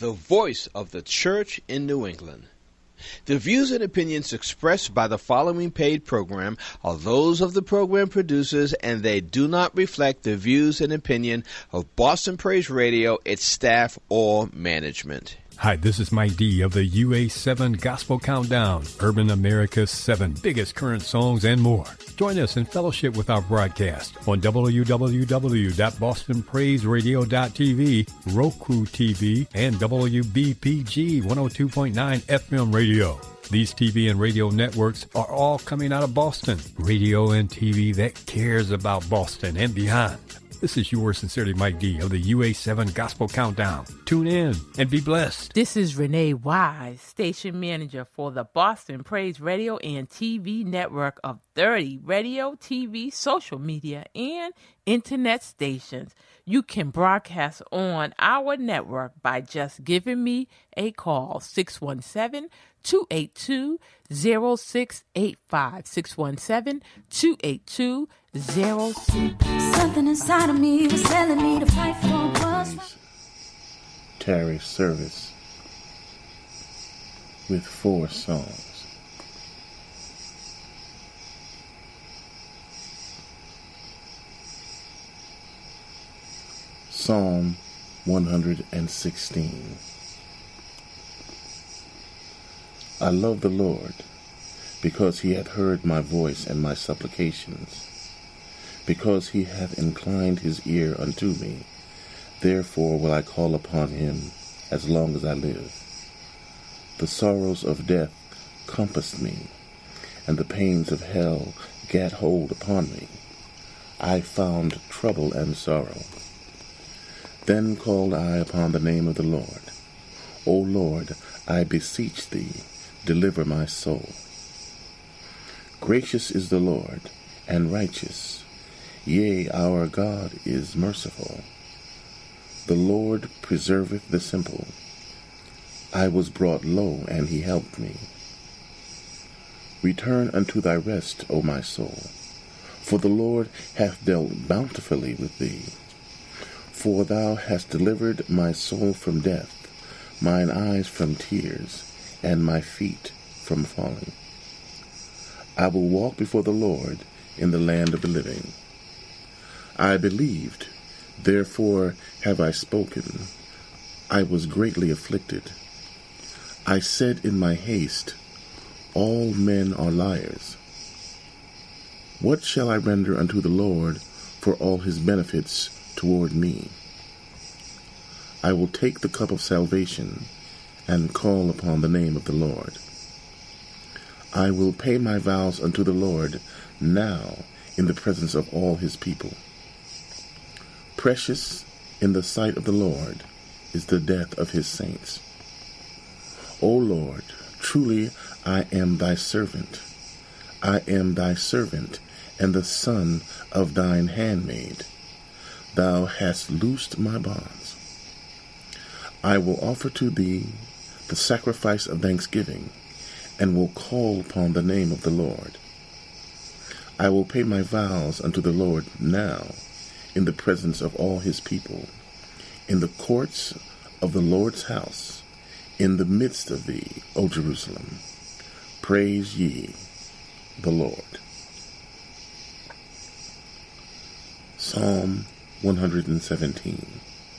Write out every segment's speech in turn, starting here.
the voice of the church in New England. The views and opinions expressed by the following paid program are those of the program producers, and they do not reflect the views and opinion of Boston Praise Radio, its staff, or management. Hi, this is Mike D of the UA7 Gospel Countdown, Urban America's 7 biggest current songs and more. Join us in fellowship with our broadcast on www.bostonpraiseradio.tv, Roku TV, and WBPG 102.9 FM radio. These TV and radio networks are all coming out of Boston. Radio and TV that cares about Boston and beyond. This is yours sincerely, Mike D of the UA7 Gospel Countdown. Tune in and be blessed. This is Renee Wise, station manager for the Boston Praise Radio and TV network of 30 radio, TV, social media, and internet stations. You can broadcast on our network by just giving me a call, 617-282-0685, 617-282-0685. Something inside of me was telling me to fight for what's Terry Service with 4 songs. Psalm 116. I love the Lord, because he hath heard my voice and my supplications. Because he hath inclined his ear unto me, therefore will I call upon him as long as I live. The sorrows of death compassed me, and the pains of hell gat hold upon me. I found trouble and sorrow. Then called I upon the name of the Lord. O Lord, I beseech thee, deliver my soul. Gracious is the Lord, and righteous. Yea, our God is merciful. The Lord preserveth the simple. I was brought low, and he helped me. Return unto thy rest, O my soul, for the Lord hath dealt bountifully with thee. For thou hast delivered my soul from death, mine eyes from tears, and my feet from falling. I will walk before the Lord in the land of the living. I believed, therefore have I spoken. I was greatly afflicted. I said in my haste, all men are liars. What shall I render unto the Lord for all his benefits toward me? I will take the cup of salvation and call upon the name of the Lord. I will pay my vows unto the Lord now in the presence of all his people. Precious in the sight of the Lord is the death of his saints. O Lord, truly I am thy servant. I am thy servant and the son of thine handmaid. Thou hast loosed my bonds. I will offer to thee the sacrifice of thanksgiving, and will call upon the name of the Lord. I will pay my vows unto the Lord now, in the presence of all his people, in the courts of the Lord's house, in the midst of thee, O Jerusalem. Praise ye the Lord. Psalm 117.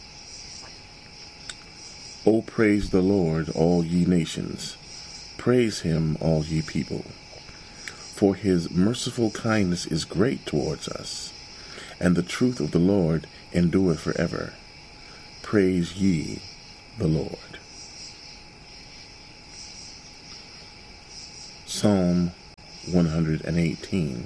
O praise the Lord, all ye nations. Praise him, all ye people. For his merciful kindness is great towards us, and the truth of the Lord endureth forever. Praise ye the Lord. Psalm 118.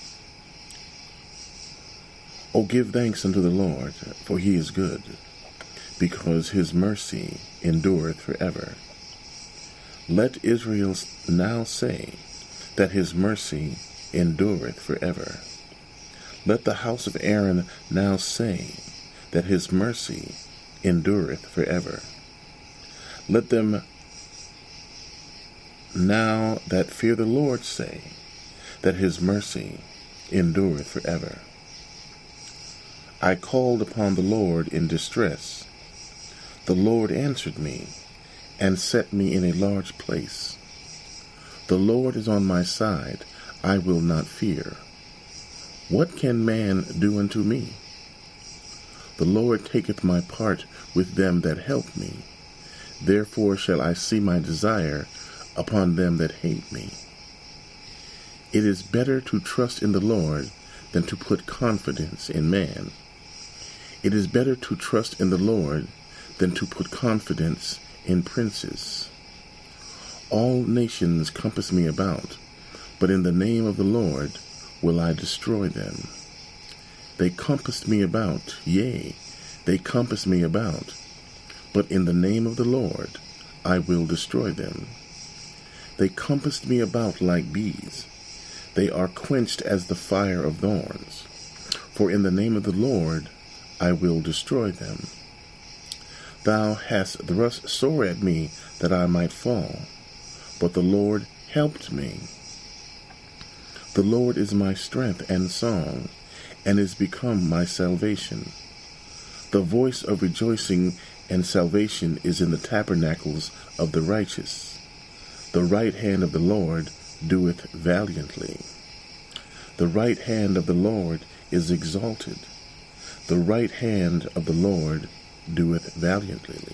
O give thanks unto the Lord, for he is good, because his mercy endureth forever. Let Israel now say that his mercy endureth forever. Let the house of Aaron now say that his mercy endureth forever. Let them now that fear the Lord say that his mercy endureth forever. I called upon the Lord in distress. The Lord answered me and set me in a large place. The Lord is on my side. I will not fear. What can man do unto me? The Lord taketh my part with them that help me. Therefore shall I see my desire upon them that hate me. It is better to trust in the Lord than to put confidence in man. It is better to trust in the Lord than to put confidence in princes. All nations compass me about, but in the name of the Lord will I destroy them. They compassed me about, yea, they compass me about, but in the name of the Lord I will destroy them. They compassed me about like bees. They are quenched as the fire of thorns. For in the name of the Lord I will destroy them. Thou hast thrust sore at me that I might fall, but the Lord helped me. The Lord is my strength and song, and is become my salvation. The voice of rejoicing and salvation is in the tabernacles of the righteous. The right hand of the Lord doeth valiantly. The right hand of the Lord is exalted. The right hand of the Lord doeth valiantly.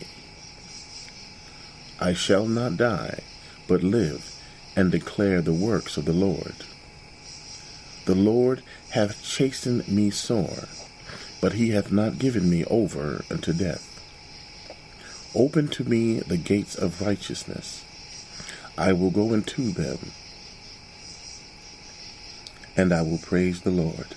I shall not die, but live, and declare the works of the Lord. The Lord hath chastened me sore, but he hath not given me over unto death. Open to me the gates of righteousness. I will go into them, and I will praise the Lord.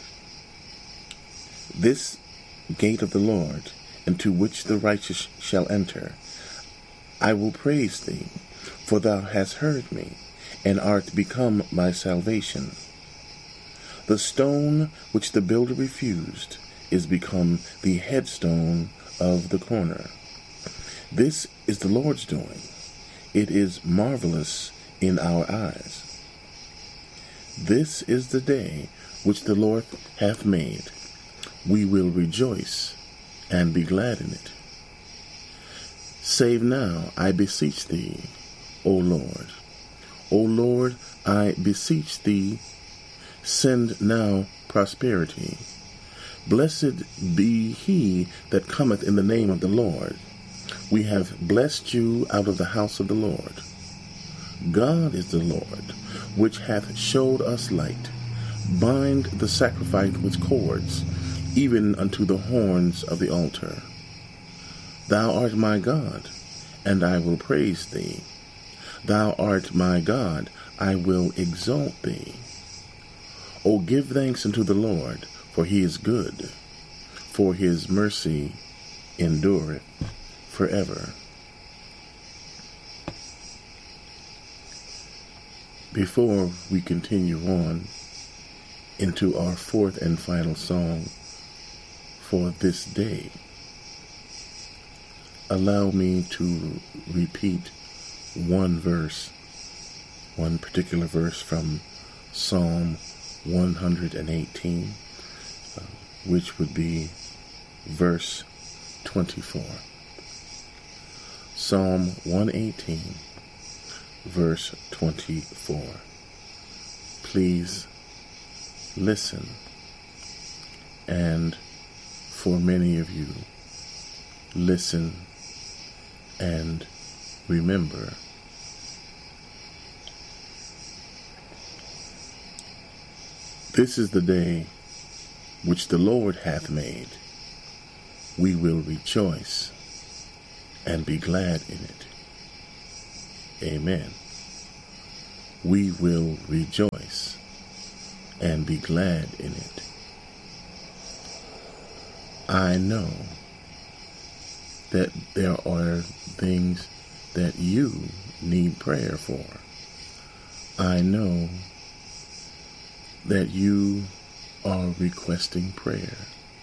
This gate of the Lord, into which the righteous shall enter, I will praise thee, for thou hast heard me, and art become my salvation. The stone which the builder refused is become the headstone of the corner. This is the Lord's doing. It is marvelous in our eyes. This is the day which the Lord hath made. We will rejoice and be glad in it. Save now, I beseech thee, O Lord. O Lord, I beseech thee, send now prosperity. Blessed be he that cometh in the name of the Lord. We have blessed you out of the house of the Lord. God is the Lord, which hath showed us light. Bind the sacrifice with cords, even unto the horns of the altar. Thou art my God, and I will praise thee. Thou art my God, I will exalt thee. O give thanks unto the Lord, for he is good, for his mercy endureth forever. Before we continue on into our fourth and final song for this day, allow me to repeat one particular verse from Psalm 118, which would be verse 24. Psalm 118, verse 24. Please listen, and for many of you, listen and remember. This is the day which the Lord hath made. We will rejoice and be glad in it. Amen. We will rejoice and be glad in it. I know that there are things that you need prayer for. I know that you are requesting prayer.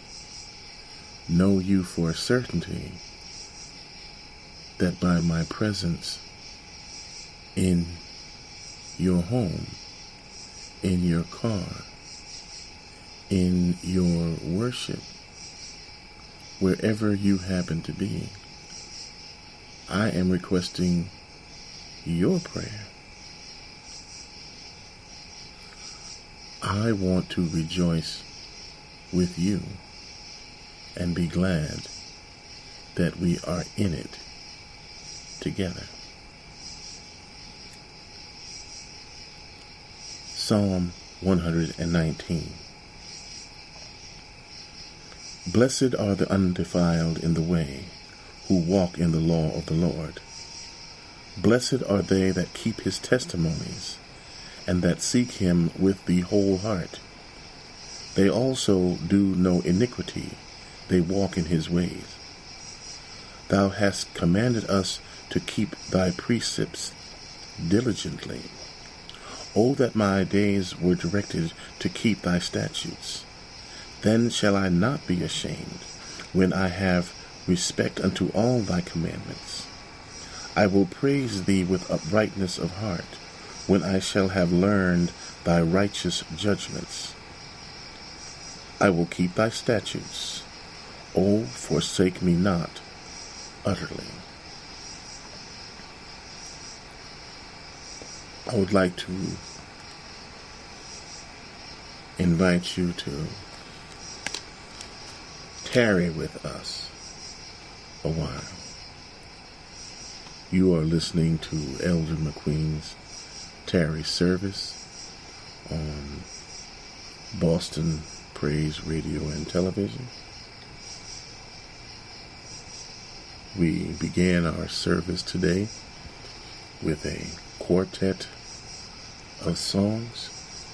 Know you for a certainty that by my presence in your home, in your car, in your worship, wherever you happen to be, I am requesting your prayer. I want to rejoice with you and be glad that we are in it together. Psalm 119. Blessed are the undefiled in the way, who walk in the law of the Lord. Blessed are they that keep his testimonies, and that seek him with the whole heart. They also do no iniquity, they walk in his ways. Thou hast commanded us to keep thy precepts diligently. O that my days were directed to keep thy statutes. Then shall I not be ashamed, when I have respect unto all thy commandments. I will praise thee with uprightness of heart, when I shall have learned thy righteous judgments. I will keep thy statutes. O forsake me not utterly. I would like to invite you to tarry with us a while. You are listening to Elder McQueen's Tarry service on Boston Praise Radio and Television. We began our service today with a quartet of songs,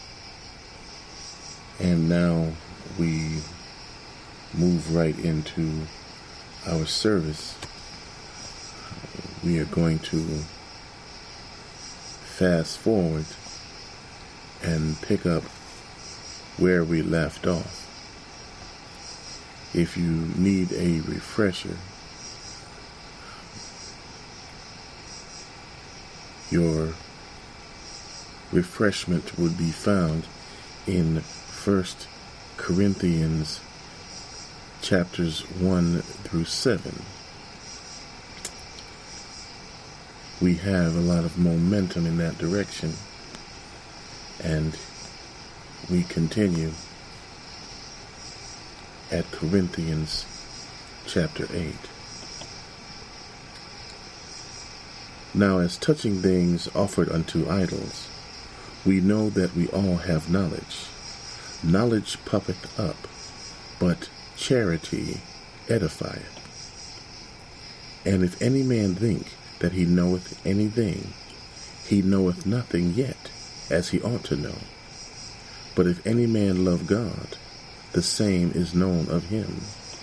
and now we move right into our service. We are going to fast forward and pick up where we left off. If you need a refresher, your refreshment would be found in 1 Corinthians chapters 1 through 7. We have a lot of momentum in that direction, and we continue at Corinthians chapter 8. Now, as touching things offered unto idols, we know that we all have knowledge. Knowledge puffeth up, but charity edifieth. And if any man think that he knoweth anything, he knoweth nothing yet, as he ought to know. But if any man love God, the same is known of him.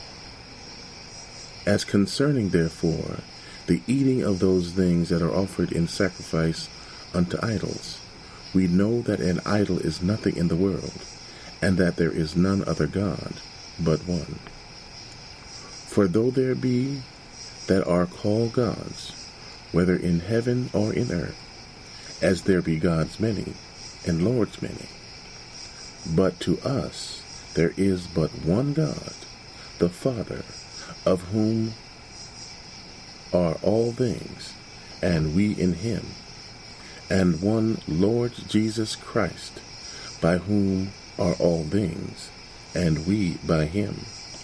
As concerning, therefore, the eating of those things that are offered in sacrifice unto idols, we know that an idol is nothing in the world, and that there is none other God but one. For though there be that are called gods, whether in heaven or in earth, as there be gods many, and lords many, but to us there is but one God, the Father, of whom are all things, and we in him, and one Lord Jesus Christ, by whom are all things, and we by him.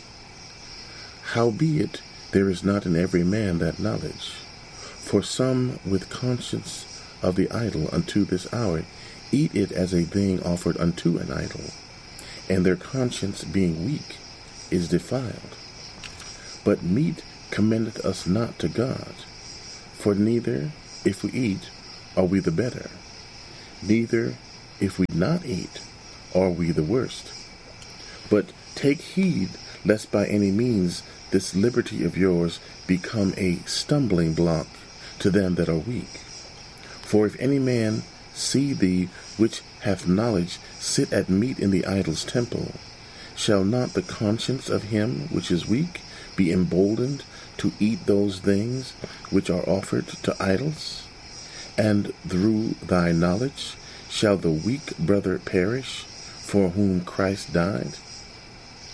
Howbeit there is not in every man that knowledge. For some with conscience of the idol unto this hour eat it as a thing offered unto an idol, and their conscience being weak is defiled. But meat commendeth us not to God, for neither, if we eat, are we the better, neither, if we not eat, are we the worst. But take heed, lest by any means this liberty of yours become a stumbling block to them that are weak. For if any man see thee which hath knowledge sit at meat in the idol's temple, shall not the conscience of him which is weak be emboldened to eat those things which are offered to idols? And through thy knowledge shall the weak brother perish, for whom Christ died?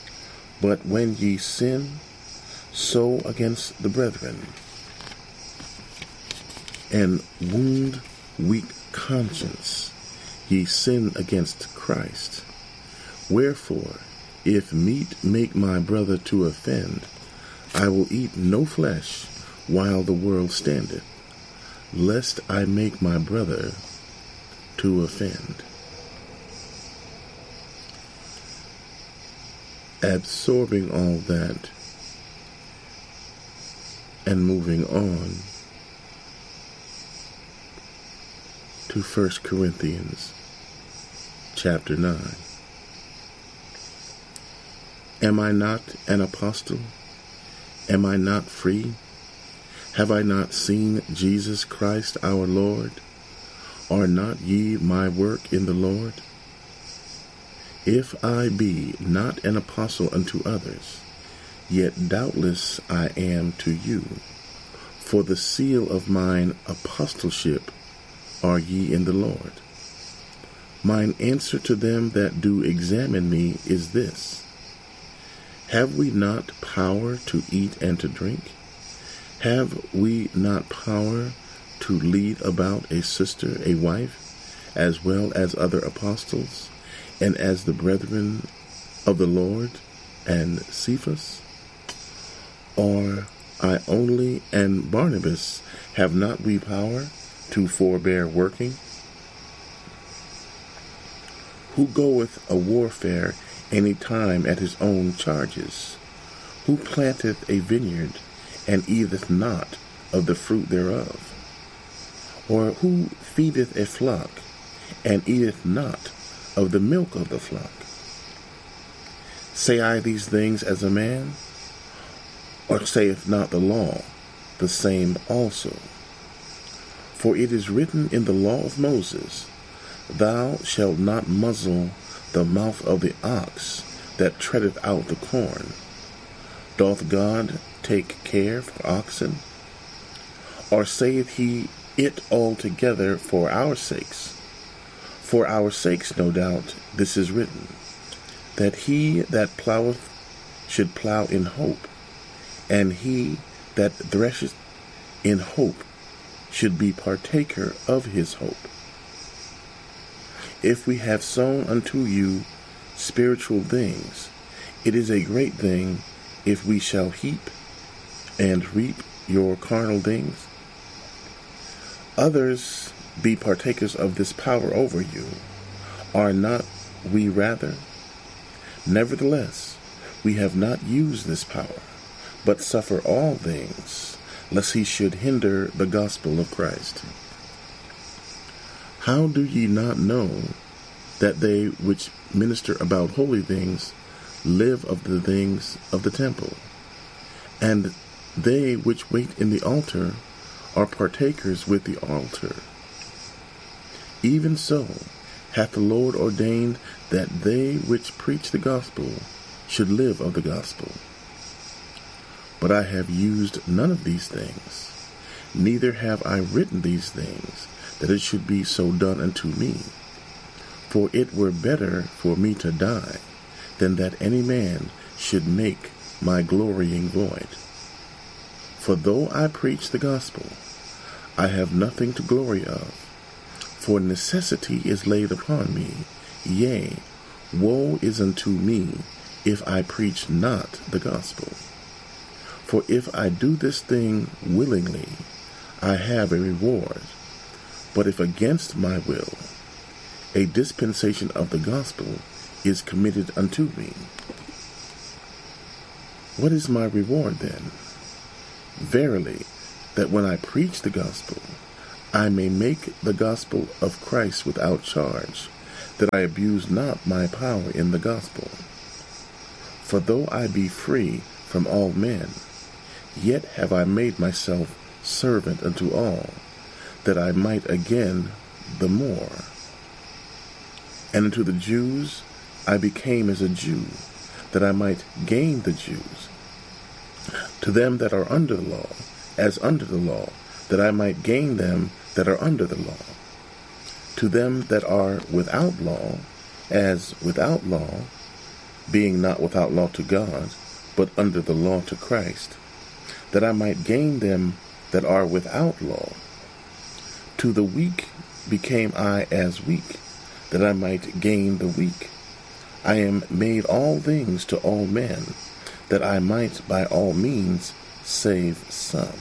But when ye sin, so against the brethren. and wound weak conscience, ye sin against Christ. Wherefore, if meat make my brother to offend, I will eat no flesh while the world standeth, lest I make my brother to offend. Absorbing all that and moving on to 1 Corinthians chapter 9. Am I not an apostle? Am I not free? Have I not seen Jesus Christ our Lord? Are not ye my work in the Lord? If I be not an apostle unto others, yet doubtless I am to you. For the seal of mine apostleship are ye in the Lord. Mine answer to them that do examine me is this: have we not power to eat and to drink? Have we not power to lead about a sister, a wife, as well as other apostles, and as the brethren of the Lord and Cephas? Or I only and Barnabas, have not we power to forbear working? Who goeth a warfare any time at his own charges? Who planteth a vineyard, and eateth not of the fruit thereof? Or who feedeth a flock, and eateth not of the milk of the flock? Say I these things as a man? Or saith not the law the same also? For it is written in the law of Moses, Thou shalt not muzzle the mouth of the ox that treadeth out the corn. Doth God take care for oxen? Or saith he it altogether for our sakes? For our sakes, no doubt, this is written, that he that ploweth should plow in hope, and he that thresheth in hope should be partaker of his hope. If we have sown unto you spiritual things, it is a great thing if we shall heap and reap your carnal things. Others be partakers of this power over you. Are not we rather? Nevertheless, we have not used this power, but suffer all things, lest he should hinder the gospel of Christ. How do ye not know that they which minister about holy things live of the things of the temple? And they which wait in the altar are partakers with the altar. Even so hath the Lord ordained that they which preach the gospel should live of the gospel. But I have used none of these things, neither have I written these things, that it should be so done unto me. For it were better for me to die, than that any man should make my glorying void. For though I preach the gospel, I have nothing to glory of, for necessity is laid upon me. Yea, woe is unto me, if I preach not the gospel. For if I do this thing willingly, I have a reward. But if against my will, a dispensation of the gospel is committed unto me. What is my reward then? Verily, that when I preach the gospel, I may make the gospel of Christ without charge, that I abuse not my power in the gospel. For though I be free from all men, yet have I made myself servant unto all, that I might again the more. And unto the Jews I became as a Jew, that I might gain the Jews. To them that are under the law, as under the law, that I might gain them that are under the law. To them that are without law, as without law, being not without law to God, but under the law to Christ, that I might gain them that are without law. To the weak became I as weak, that I might gain the weak. I am made all things to all men, that I might by all means save some.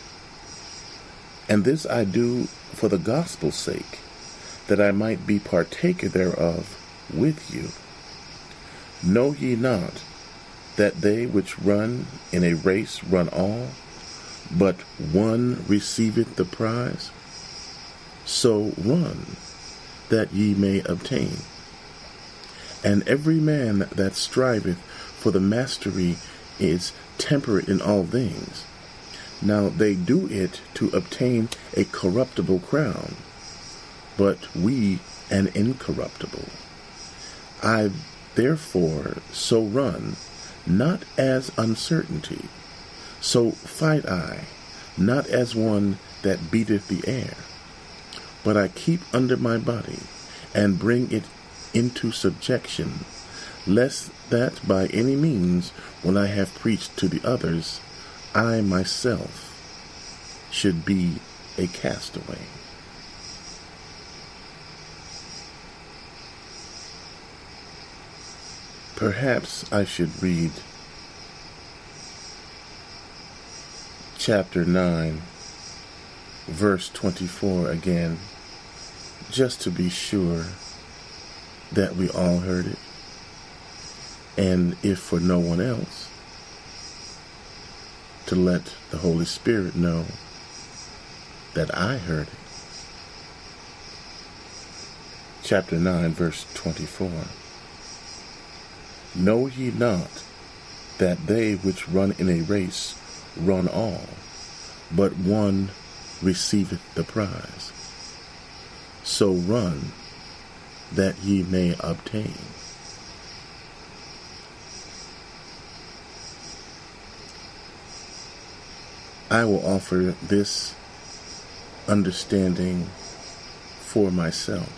And this I do for the gospel's sake, that I might be partaker thereof with you. Know ye not that they which run in a race run all, but one receiveth the prize? So run, that ye may obtain. And every man that striveth for the mastery is temperate in all things. Now they do it to obtain a corruptible crown, but we an incorruptible. I therefore so run, not as uncertainty, so fight I, not as one that beateth the air, but I keep under my body, and bring it into subjection, lest that by any means, when I have preached to the others, I myself should be a castaway. Perhaps I should read chapter 9, verse 24 again, just to be sure that we all heard it, and if for no one else, to let the Holy Spirit know that I heard it. Chapter 9, verse 24. Know ye not that they which run in a race run all, but one receiveth the prize? So run, that ye may obtain. I will offer this understanding for myself.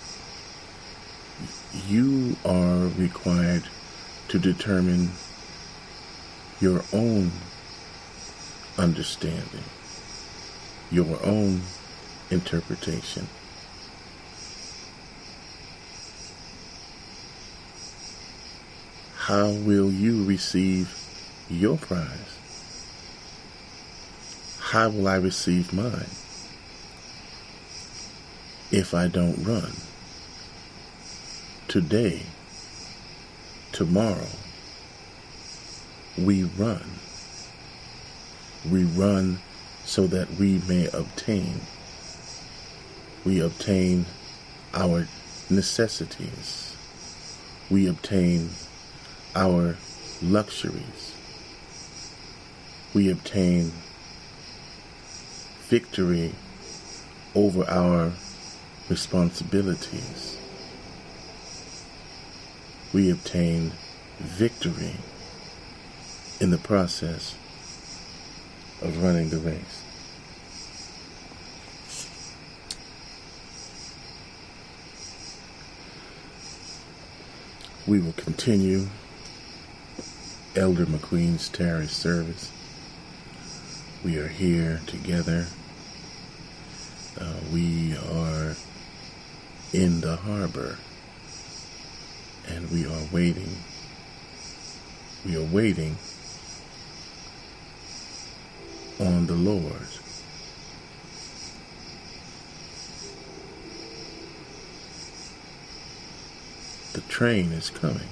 You are required to determine your own understanding, your own interpretation. How will you receive your prize? How will I receive mine if I don't run? Today, tomorrow, we run. We run so that we may obtain. We obtain our necessities. We obtain our luxuries. We obtain victory over our responsibilities. We obtain victory in the process of running the race. We will continue Elder McQueen's Tarry service. We are here together. We are in the harbor, and we are waiting. We are waiting on the Lord. The train is coming.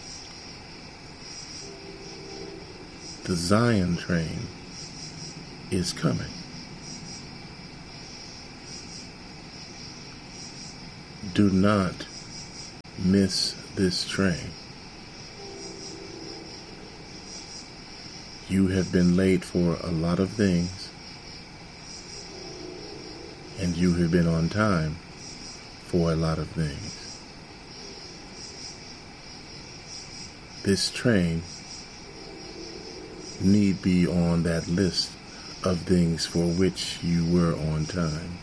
The Zion train is coming. Do not miss this train. You have been late for a lot of things, and you have been on time for a lot of things. This train need be on that list of things for which you were on time.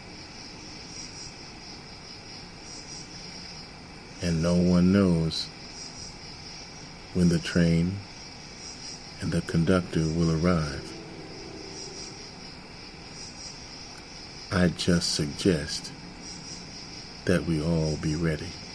And no one knows when the train and the conductor will arrive. I just suggest that we all be ready.